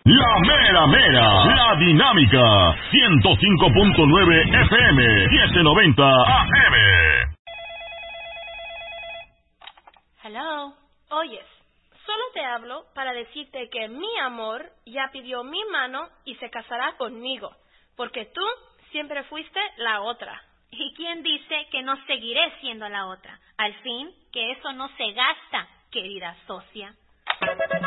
La mera mera, la dinámica, 105.9 FM, 790 AM. Hello. Oyes, solo te hablo para decirte que mi amor ya pidió mi mano y se casará conmigo, porque tú siempre fuiste la otra. ¿Y quién dice que no seguiré siendo la otra? Al fin, que eso no se gasta, querida socia.